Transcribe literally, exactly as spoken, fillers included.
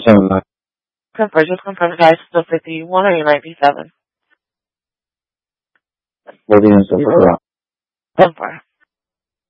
seven nine. Confirm, just confirm, guys. Still fifty-one or ninety-seven? forty and seven. Confirm.